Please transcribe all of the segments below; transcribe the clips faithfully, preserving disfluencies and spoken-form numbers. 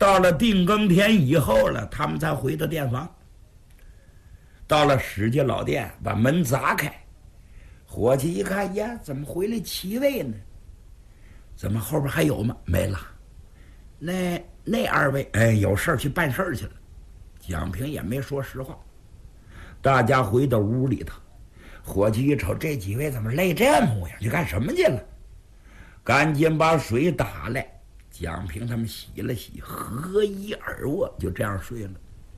到了定更天以后了，他们才回到店房。到了史家老店，把门砸开，伙计一看呀，怎么回来七位呢？怎么后边还有吗？没了。那那二位哎，有事去办事去了。蒋平也没说实话。大家回到屋里头，伙计一瞅，这几位怎么累这模样？去干什么去了？赶紧把水打来。蒋平他们洗了洗，合衣而卧，就这样睡了。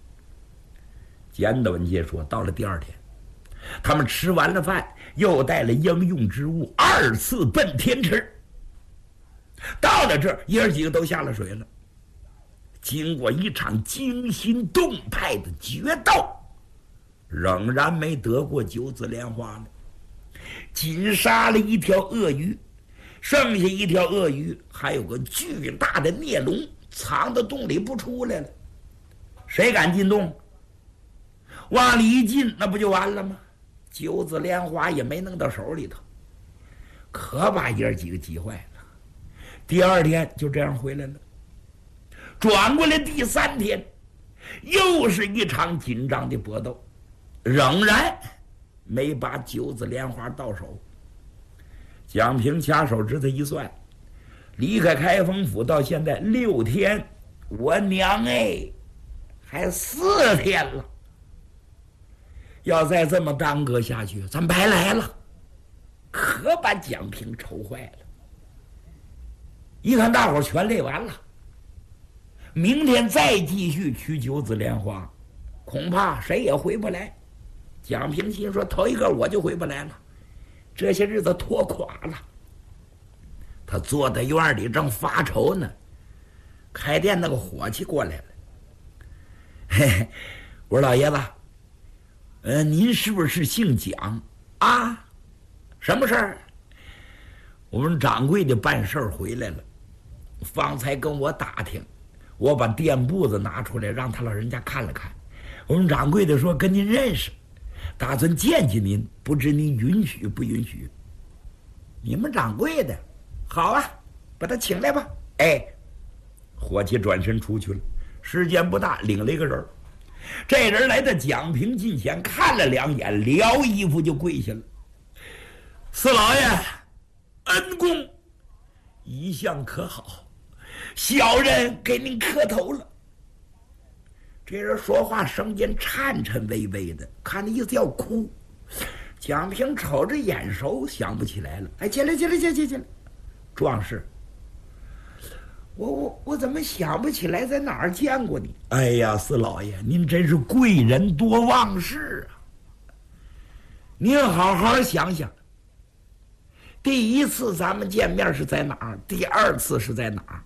简短接说，到了第二天，他们吃完了饭，又带了应用之物，二次奔天池。到了这儿，爷儿几个都下了水了。经过一场惊心动魄的决斗，仍然没得过九子莲花呢。仅杀了一条鳄鱼，剩下一条鳄鱼还有个巨大的孽龙藏到洞里不出来了。谁敢进洞？往里一进，那不就完了吗？九子莲花也没弄到手里头，可把爷儿几个急坏了。第二天就这样回来了。转过来第三天，又是一场紧张的搏斗，仍然没把九子莲花到手。蒋平掐手指头一算，离开开封府到现在六天，我娘哎，还四天了。要再这么耽搁下去，咱白来了。可把蒋平愁坏了。一看大伙全累完了，明天再继续取九子莲花，恐怕谁也回不来。蒋平心说，头一个我就回不来了，这些日子拖垮了。他坐在院里正发愁呢，开店那个伙计过来了。嘿嘿，我说老爷子，呃，您是不是姓蒋啊？什么事儿？我们掌柜的办事儿回来了，方才跟我打听，我把店铺子拿出来让他老人家看了看。我们掌柜的说跟您认识，打算见见您，不知您允许不允许？你们掌柜的，好啊，把他请来吧。哎，伙计转身出去了，时间不大，领了一个人。这人来到蒋平近前，看了两眼，撩衣服就跪下了。四老爷，恩公一向可好，小人给您磕头了。这人说话声音颤颤巍巍的，看那意思要哭。蒋平瞅着眼熟，想不起来了。哎，进来进来进来进来，壮士，我我我怎么想不起来在哪儿见过你？哎呀，四老爷，您真是贵人多忘事啊！您好好想想，第一次咱们见面是在哪儿？第二次是在哪儿？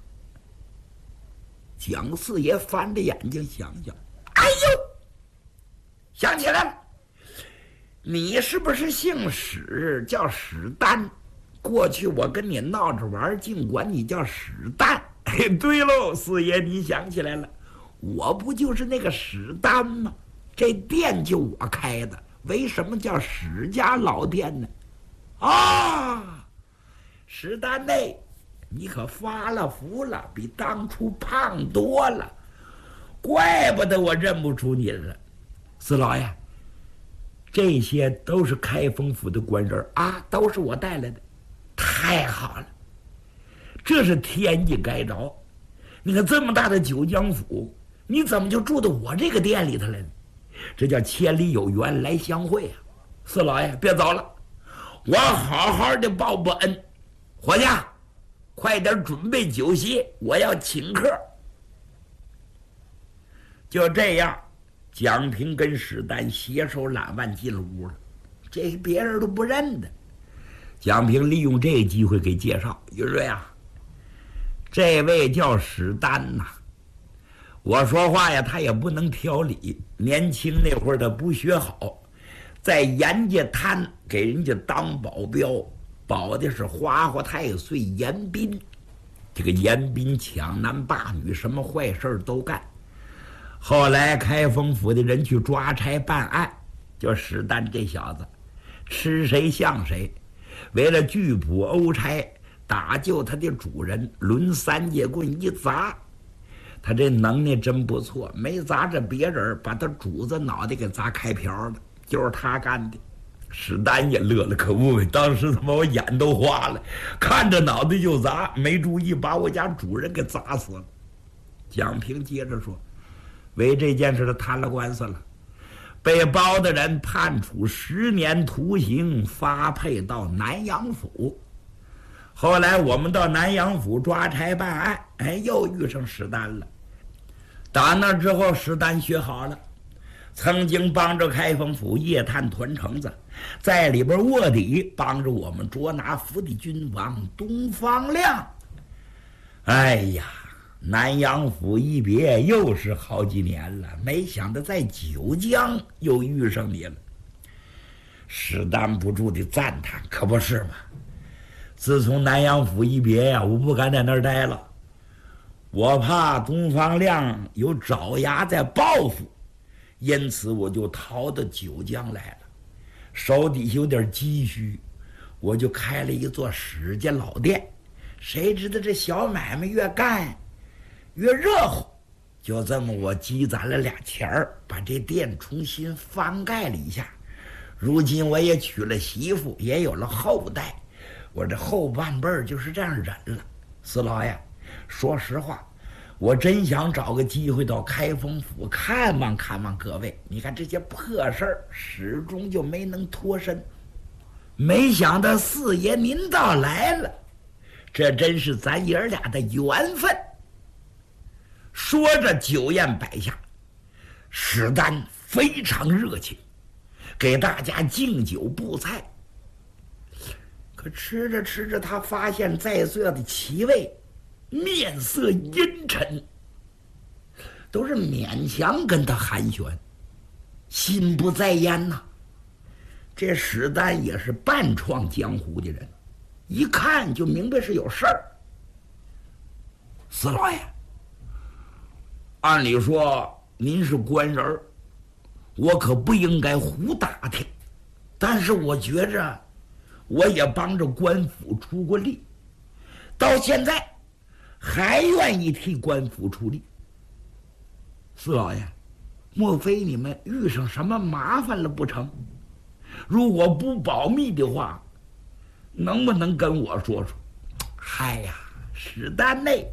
蒋四爷翻着眼睛想想，哎呦，想起来了，你是不是姓史，叫史丹？过去我跟你闹着玩，尽管你叫史丹。哎，对喽，四爷，你想起来了，我不就是那个史丹吗？这店就我开的，为什么叫史家老店呢？啊，史丹内，你可发了福了，比当初胖多了，怪不得我认不出你了。四老爷，这些都是开封府的官人啊，都是我带来的。太好了，这是天意该着。你看这么大的九江府，你怎么就住到我这个店里头来呢？这叫千里有缘来相会啊！四老爷别走了，我好好的报报恩。伙计，快点准备酒席，我要请客。就这样，蒋平跟史丹携手揽腕进了屋了，这别人都不认得。蒋平利用这个机会给介绍，云瑞啊，这位叫史丹呐、啊。我说话呀，他也不能挑理。年轻那会儿他不学好，在严家滩给人家当保镖，保的是花花太岁严彬。这个严彬抢男霸女，什么坏事都干。后来开封府的人去抓差办案，就史丹这小子，吃谁像谁。为了拒捕欧差，打救他的主人，抡三节棍一砸， 他这能耐真不错，没砸着别人，把他主子脑袋给砸开瓢了，就是他干的。史丹也乐了，可不呗，当时他妈我眼都花了，看着脑袋就砸，没注意把我家主人给砸死了。蒋平接着说，为这件事他摊了官司了，被包的人判处十年徒刑，发配到南阳府。后来我们到南阳府抓差办案，哎，又遇上史丹了。打那之后，史丹学好了，曾经帮着开封府夜探团城子，在里边卧底，帮着我们捉拿伏地君王东方亮。哎呀，南阳府一别又是好几年了，没想到在九江又遇上你了。史丹不住的赞叹，可不是吗？自从南阳府一别呀，我不敢在那儿待了，我怕东方亮有爪牙在报复，因此我就逃到九江来了，手底下有点积蓄，我就开了一座史家老店。谁知道这小买卖越干越热乎，就这么我积攒了俩钱儿，把这店重新翻盖了一下。如今我也娶了媳妇，也有了后代，我这后半辈儿就是这样忍了。四老爷，说实话，我真想找个机会到开封府看望看望各位。你看这些破事儿，始终就没能脱身。没想到四爷您倒来了，这真是咱爷儿俩的缘分。说着酒宴摆下，史丹非常热情，给大家敬酒布菜。可吃着吃着，他发现在座的七位面色阴沉，都是勉强跟他寒暄，心不在焉呐。这史丹也是半闯江湖的人，一看就明白是有事儿。四老爷，按理说您是官人，我可不应该胡打听，但是我觉着我也帮着官府出过力，到现在还愿意替官府出力。四老爷，莫非你们遇上什么麻烦了不成？如果不保密的话，能不能跟我说说？嗨呀，史丹内，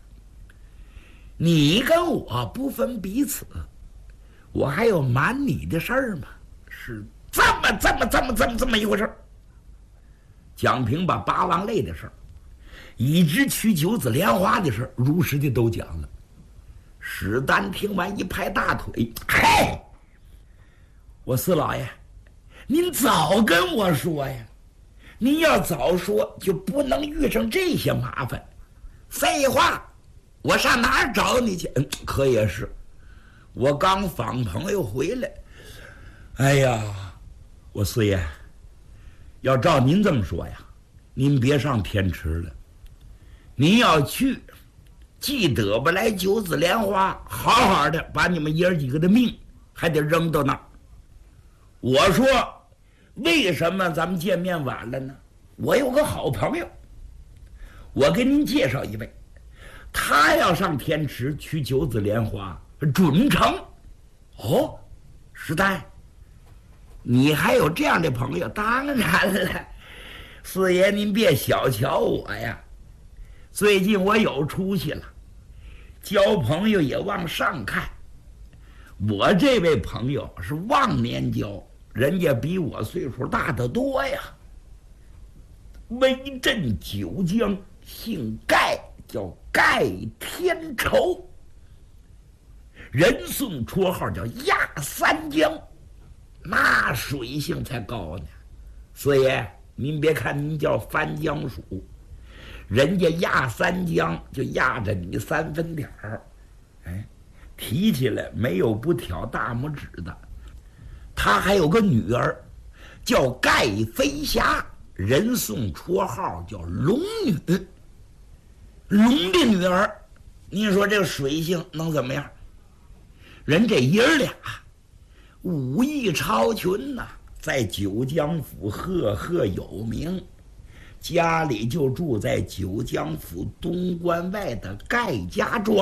你跟我不分彼此，我还有瞒你的事儿吗？是这么这么这么这么这么一回事儿。蒋平把八王泪的事儿，以及取九子莲花的事儿，如实的都讲了。史丹听完一拍大腿，嘿，我四老爷，您早跟我说呀！您要早说，就不能遇上这些麻烦。废话，我上哪儿找你去？嗯，可也是，我刚访朋友回来。哎呀，我四爷，要照您这么说呀，您别上天池了。您要去，记得吧，来九子莲花，好好的把你们爷儿几个的命还得扔到那儿。我说，为什么咱们见面晚了呢？我有个好朋友，我给您介绍一位，他要上天池取九子莲花，准成。哦，石丹，你还有这样的朋友？当然了，四爷您别小瞧我呀，最近我有出息了，交朋友也往上看。我这位朋友是忘年交，人家比我岁数大得多呀。威震九江，姓盖，叫盖天仇，人送绰号叫压三江，那水性才高呢。四爷，您别看您叫翻江鼠，人家压三江就压着你三分点儿。哎，提起来没有不挑大拇指的。他还有个女儿叫盖飞霞，人送绰号叫龙女。龙的女儿，您说这个水性能怎么样？人这爷儿俩武艺超群呐、啊，在九江府赫赫有名，家里就住在九江府东关外的盖家庄，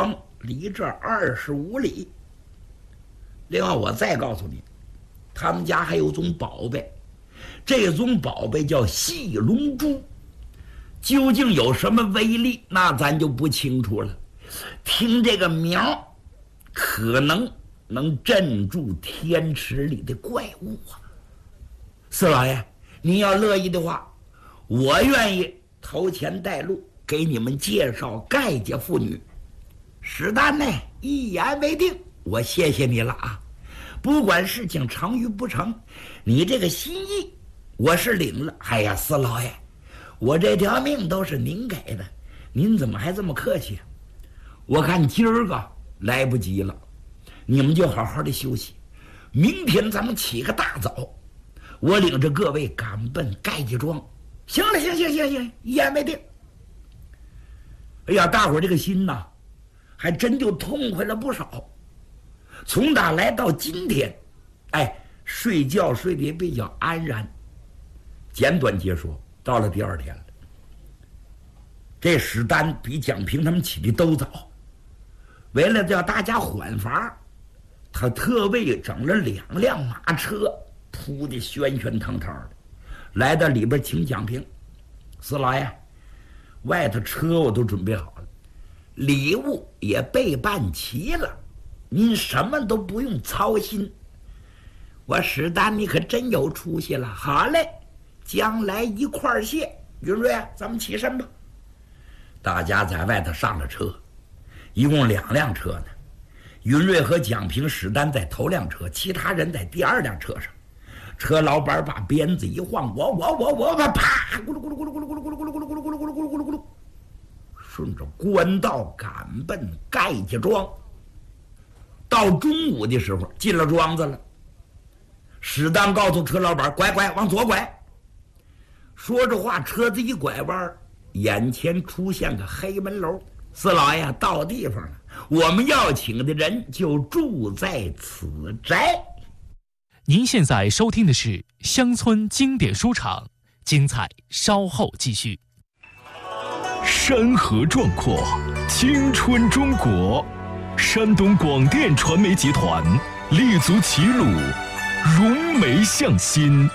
离这二十五里。另外，我再告诉你，他们家还有种宝贝，这种宝贝叫细龙珠，究竟有什么威力，那咱就不清楚了。听这个名儿，可能能镇住天池里的怪物啊！四老爷，您要乐意的话，我愿意投钱带路，给你们介绍盖家妇女。史丹呢，一言为定。我谢谢你了啊！不管事情成与不成，你这个心意我是领了。哎呀，四老爷，我这条命都是您给的，您怎么还这么客气啊？我看今儿个来不及了，你们就好好的休息。明天咱们起个大早，我领着各位赶奔盖家庄。行了，行行行行，一言为定。哎呀，大伙儿这个心呐，还真就痛快了不少。从打来到今天，哎，睡觉睡得也比较安然。简短截说，到了第二天了，这史丹比蒋平他们起的都早。为了叫大家缓乏，他特为整了两辆马车，铺的喧喧腾腾的，来到里边请蒋平。四老爷，外头车我都准备好了，礼物也备办齐了，您什么都不用操心。我史丹你可真有出息了。好嘞，将来一块儿谢。云瑞，咱们起身吧。大家在外头上了车，一共两辆车呢。云瑞和蒋平、史丹在头辆车，其他人在第二辆车上。车老板把鞭子一晃，我我我我我啪，咕噜咕噜咕噜咕噜咕噜咕噜咕噜咕噜咕噜咕噜咕噜咕噜咕噜咕噜，顺着官道赶奔盖家庄。到中午的时候，进了庄子了。史丹告诉车老板：“拐拐，往左拐。”说着话，车子一拐弯，眼前出现个黑门楼。四老爷到地方了，我们要请的人就住在此宅。 您现在收听的是乡村经典书场，精彩稍后继续。 山河壮阔，青春中国。山东广电传媒集团立足齐鲁，融媒向心，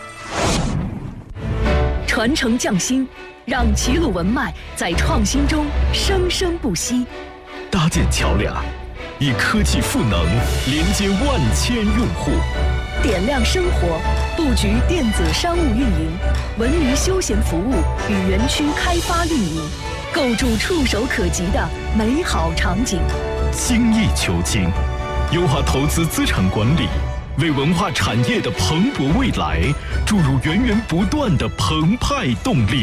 传承匠心，让齐鲁文脉在创新中生生不息。 搭建桥梁，以科技赋能连接万千用户。 点亮生活，布局电子商务运营、文娱休闲服务与园区开发运营，构筑触手可及的美好场景。 精益求精，优化投资资产管理，为文化产业的蓬勃未来注入源源不断的澎湃动力。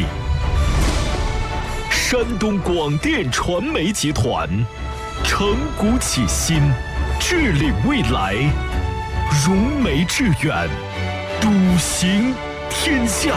山东广电传媒集团，承古启新，致力未来，融媒致远，笃行天下。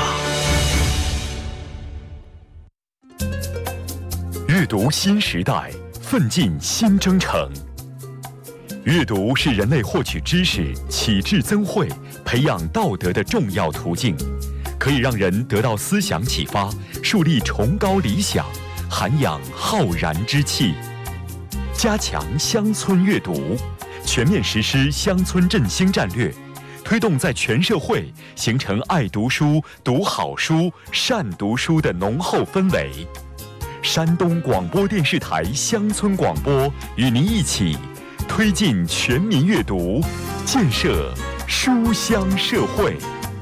阅读新时代，奋进新征程。阅读是人类获取知识、启智增慧、培养道德的重要途径，可以让人得到思想启发，树立崇高理想，涵养浩然之气。加强乡村阅读，全面实施乡村振兴战略，推动在全社会形成爱读书、读好书、善读书的浓厚氛围。山东广播电视台乡村广播与您一起推进全民阅读，建设书香社会。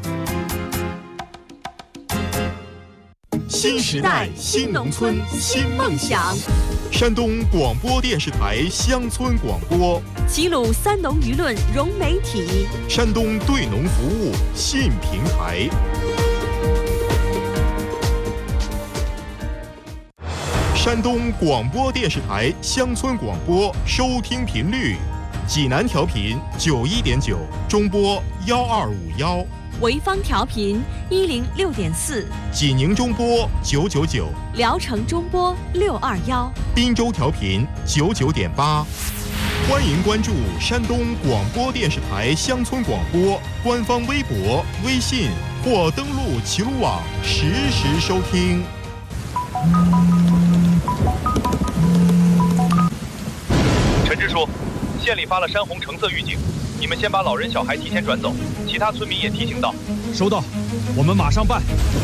新时代新农村新梦想。山东广播电视台乡村广播， 齐鲁三农舆论融媒体， 山东对农服务信平台。山东广播电视台乡村广播收听频率：济南调频九一点九，中波幺二五幺； 潍坊调频一零六点四， 济宁中波九九九， 聊城中波六二幺， 滨州调频九九点八。欢迎关注山东广播电视台乡村广播官方微博、微信，或登录齐鲁网实时收听。 叔，县里发了山洪橙色预警，你们先把老人小孩提前转走，其他村民也提醒到。 收到，我们马上办。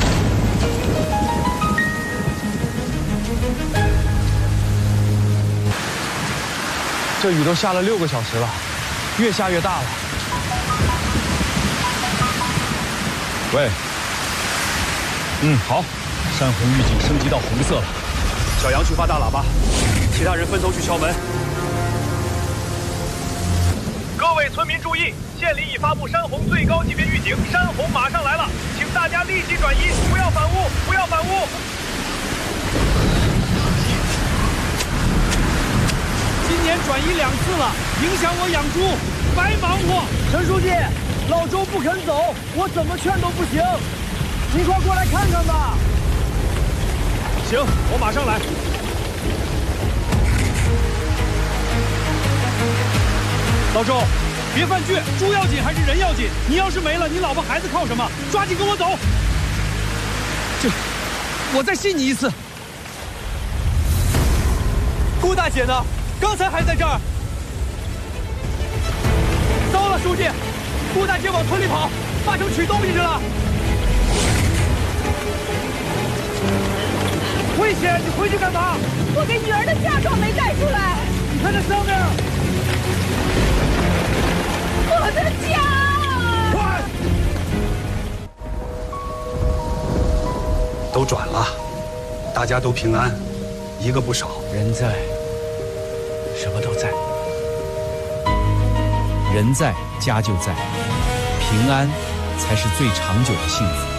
这雨都下了六个小时了，越下越大了。喂，嗯，好，山洪预警升级到红色了。小杨去发大喇叭，其他人分头去敲门。 各位村民注意，县里已发布山洪最高级别预警，山洪马上来了，请大家立即转移，不要反屋，不要反屋。 今年转移两次了，影响我养猪，白忙活。 陈书记，老周不肯走，我怎么劝都不行，你快过来看看吧。 行，我马上来。老周，别犯倔，猪要紧还是人要紧？你要是没了，你老婆孩子靠什么？抓紧跟我走。这，我再信你一次。顾大姐呢？刚才还在这儿。糟了，书记，顾大姐往村里跑，八成取东西去了。危险！你回去干嘛？ 我给女儿的嫁妆没带出来。 你看这上面。 我的家！ 快！ 都转了，大家都平安，一个不少。 人在，什么都在。人在，家就在，平安才是最长久的幸福。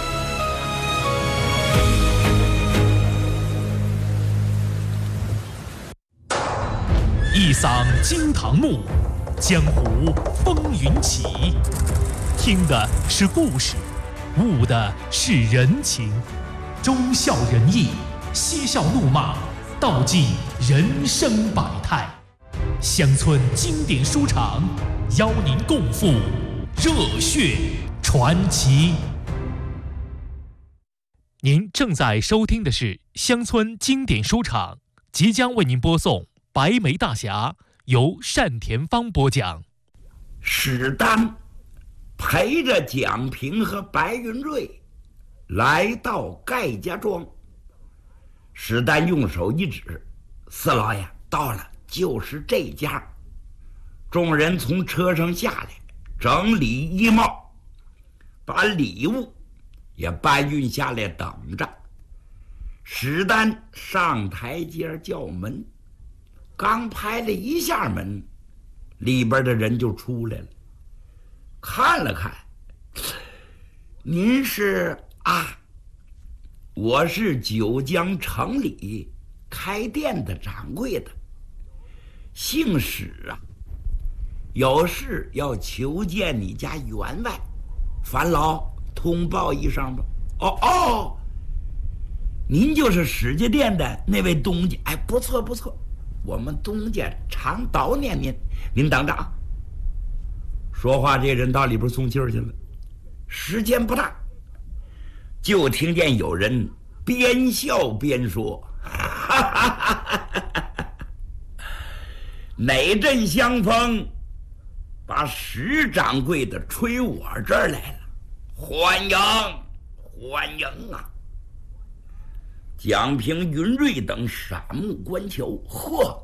一嗓惊堂木，江湖风云起。听的是故事，悟的是人情，忠孝仁义，嬉笑怒骂，道尽人生百态。乡村经典书场邀您共赴热血传奇。您正在收听的是乡村经典书场，即将为您播送《白眉大侠》，由单田芳播讲。 史丹陪着蒋平和白云瑞来到盖家庄，史丹用手一指：“四老爷到了，就是这家。”众人从车上下来，整理衣帽，把礼物也搬运下来等着。史丹上台阶叫门，刚拍了一下门，里边的人就出来了，看了看：“您是啊？我是九江城里开店的掌柜的，姓史啊，有事要求见你家员外，烦劳通报一声吧。”“哦哦，您就是史家店的那位东家？哎，不错不错，我们东家常叨念您，您等着啊。”说话这人到里边送信儿去了，时间不大，就听见有人边笑边说：“哈哈哈哈，哪阵香风把史掌柜的吹我这儿来了？欢迎欢迎啊！”蒋平、云瑞等闪目观瞧，呵，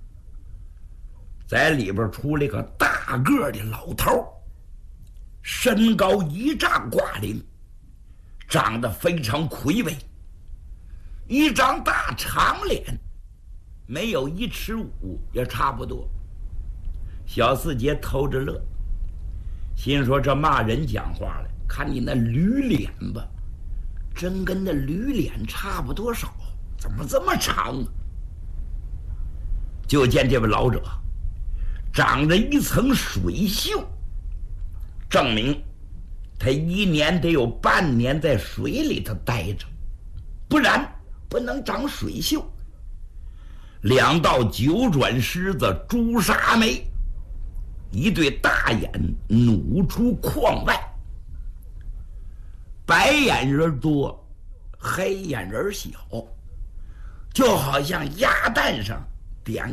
在里边出来个大个的老头，身高一丈挂零，长得非常魁伟，一张大长脸，没有一尺五也差不多。小四杰偷着乐，心说这骂人讲话了，看你那驴脸吧，真跟那驴脸差不多少，怎么这么长啊？就见这位老者长着一层水锈，证明他一年得有半年在水里头待着，不然不能长水锈。两道九转狮子朱砂眉，一对大眼努出眶外，白眼人多，黑眼人小，就好像鸭蛋上点